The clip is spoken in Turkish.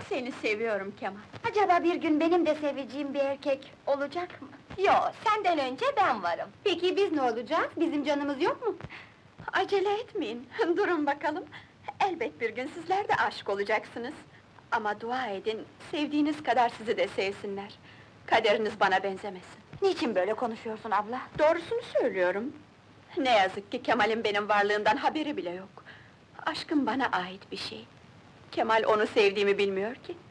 Seni seviyorum Kemal. Acaba bir gün benim de seveceğim bir erkek olacak mı? Yo, senden önce ben varım. Peki biz ne olacağız? Bizim canımız yok mu? Acele etmeyin, durun bakalım. Elbet bir gün sizler de aşık olacaksınız. Ama dua edin, sevdiğiniz kadar sizi de sevsinler. Kaderiniz bana benzemesin. Niçin böyle konuşuyorsun abla? Doğrusunu söylüyorum. Ne yazık ki Kemal'in benim varlığımdan haberi bile yok. Aşkım bana ait bir şey. Kemal onu sevdiğimi bilmiyor ki.